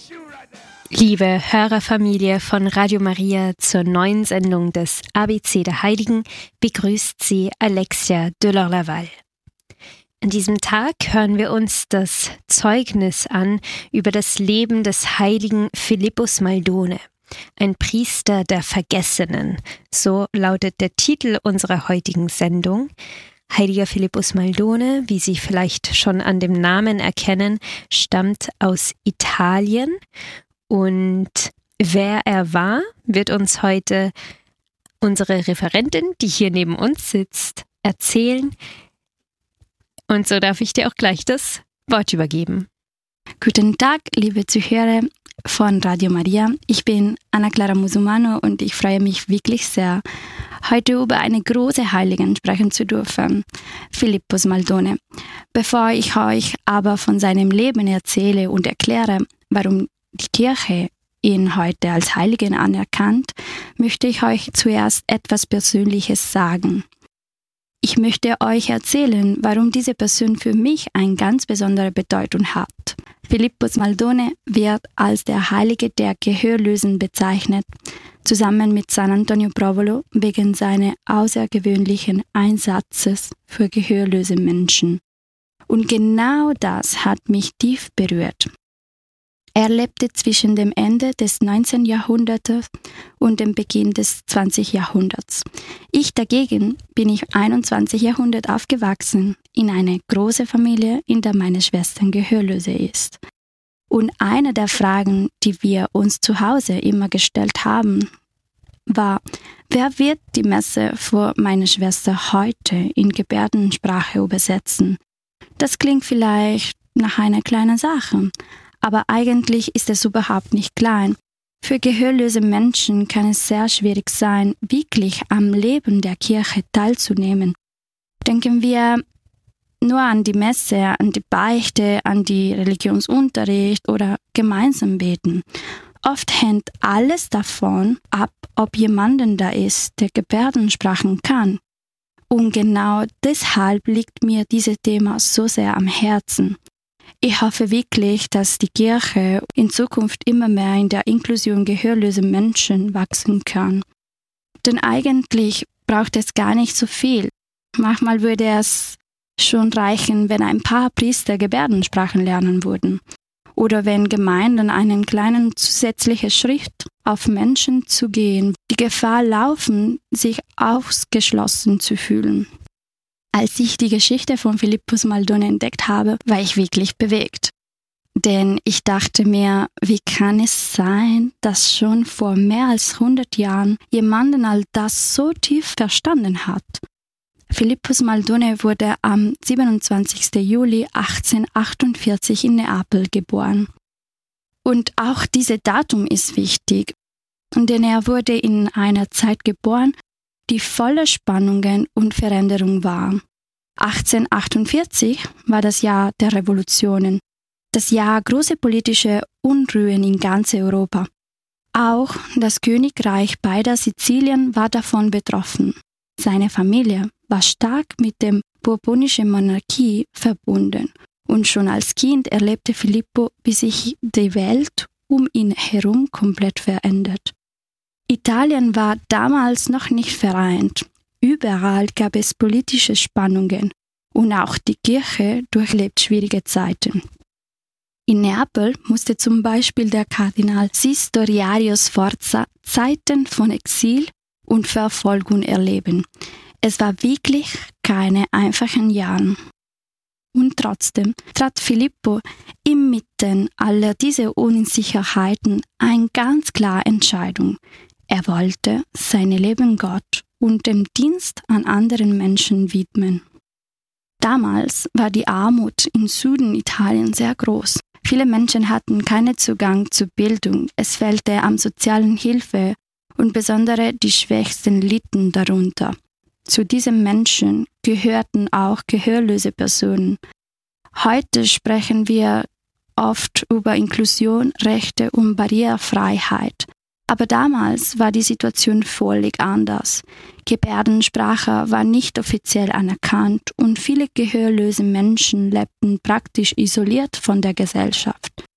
Liebe Hörerfamilie von Radio Maria, zur neuen Sendung des ABC der Heiligen begrüßt Sie Alexia Delors-Laval. An diesem Tag hören wir uns das Zeugnis an über das Leben des heiligen Philippus Maldone, ein Priester der Vergessenen. So lautet der Titel unserer heutigen Sendung. Heiliger Philippus Maldone, wie Sie vielleicht schon an dem Namen erkennen, stammt aus Italien. Und wer er war, wird uns heute unsere Referentin, die hier neben uns sitzt, erzählen. Und so darf ich dir auch gleich das Wort übergeben. Guten Tag, liebe Zuhörer von Radio Maria. Ich bin Ana Clara Musumano und ich freue mich wirklich sehr, heute über eine große Heiligen sprechen zu dürfen, Philippus Maldone. Bevor ich euch aber von seinem Leben erzähle und erkläre, warum die Kirche ihn heute als Heiligen anerkannt, möchte ich euch zuerst etwas Persönliches sagen. Ich möchte euch erzählen, warum diese Person für mich eine ganz besondere Bedeutung hat. Philippus Maldone wird als der Heilige der Gehörlosen bezeichnet, zusammen mit San Antonio Provolo wegen seines außergewöhnlichen Einsatzes für gehörlose Menschen. Und genau das hat mich tief berührt. Er lebte zwischen dem Ende des 19. Jahrhunderts und dem Beginn des 20. Jahrhunderts. Ich dagegen bin im 21. Jahrhundert aufgewachsen, in eine große Familie, in der meine Schwester gehörlose ist. Und eine der Fragen, die wir uns zu Hause immer gestellt haben, war, wer wird die Messe für meine Schwester heute in Gebärdensprache übersetzen? Das klingt vielleicht nach einer kleinen Sache, aber eigentlich ist es überhaupt nicht klein. Für gehörlose Menschen kann es sehr schwierig sein, wirklich am Leben der Kirche teilzunehmen. Denken wir nur an die Messe, an die Beichte, an die Religionsunterricht oder gemeinsam beten. Oft hängt alles davon ab, ob jemand da ist, der Gebärdensprachen kann. Und genau deshalb liegt mir dieses Thema so sehr am Herzen. Ich hoffe wirklich, dass die Kirche in Zukunft immer mehr in der Inklusion gehörloser Menschen wachsen kann. Denn eigentlich braucht es gar nicht so viel. Manchmal würde es schon reichen, wenn ein paar Priester Gebärdensprachen lernen würden. Oder wenn Gemeinden einen kleinen zusätzlichen Schritt auf Menschen zugehen, die Gefahr laufen, sich ausgeschlossen zu fühlen. Als ich die Geschichte von Philippus Maldone entdeckt habe, war ich wirklich bewegt. Denn ich dachte mir, wie kann es sein, dass schon vor mehr als 100 Jahren jemand all das so tief verstanden hat? Philippus Maldone wurde am 27. Juli 1848 in Neapel geboren. Und auch dieses Datum ist wichtig, denn er wurde in einer Zeit geboren, die voller Spannungen und Veränderung war. 1848 war das Jahr der Revolutionen, das Jahr großer politischer Unruhen in ganz Europa. Auch das Königreich beider Sizilien war davon betroffen. Seine Familie war stark mit der bourbonischen Monarchie verbunden und schon als Kind erlebte Filippo, wie sich die Welt um ihn herum komplett verändert. Italien war damals noch nicht vereint. Überall gab es politische Spannungen und auch die Kirche durchlebt schwierige Zeiten. In Neapel musste zum Beispiel der Kardinal Sistoriario Sforza Zeiten von Exil und Verfolgung erleben. Es war wirklich keine einfachen Jahre. Und trotzdem trat Filippo inmitten aller dieser Unsicherheiten eine ganz klare Entscheidung. Er wollte sein Leben Gott und dem Dienst an anderen Menschen widmen. Damals war die Armut im Süden Italiens sehr groß. Viele Menschen hatten keinen Zugang zur Bildung, es fehlte an sozialen Hilfe und besonders die Schwächsten litten darunter. Zu diesen Menschen gehörten auch gehörlose Personen. Heute sprechen wir oft über Inklusion, Rechte und Barrierefreiheit. Aber damals war die Situation völlig anders. Gebärdensprache war nicht offiziell anerkannt und viele gehörlose Menschen lebten praktisch isoliert von der Gesellschaft.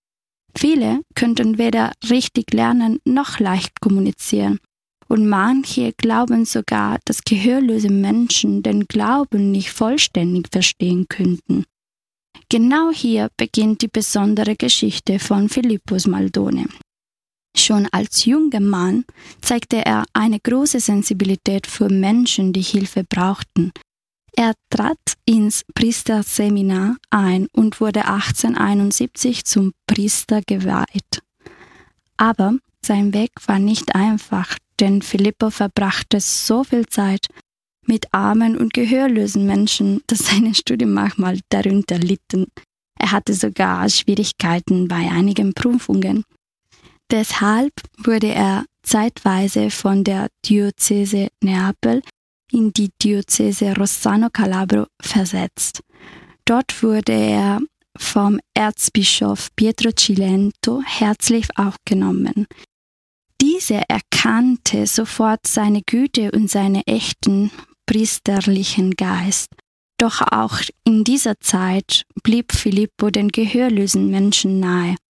Viele könnten weder richtig lernen noch leicht kommunizieren. Und manche glauben sogar, dass gehörlose Menschen den Glauben nicht vollständig verstehen könnten. Genau hier beginnt die besondere Geschichte von Philippus Maldone. Schon als junger Mann zeigte er eine große Sensibilität für Menschen, die Hilfe brauchten. Er trat ins Priesterseminar ein und wurde 1871 zum Priester geweiht. Aber sein Weg war nicht einfach, denn Filippo verbrachte so viel Zeit mit armen und gehörlosen Menschen, dass seine Studien manchmal darunter litten. Er hatte sogar Schwierigkeiten bei einigen Prüfungen. Deshalb wurde er zeitweise von der Diözese Neapel in die Diözese Rossano Calabro versetzt. Dort wurde er vom Erzbischof Pietro Cilento herzlich aufgenommen. Dieser erkannte sofort seine Güte und seinen echten priesterlichen Geist. Doch auch in dieser Zeit blieb Filippo den gehörlosen Menschen nahe.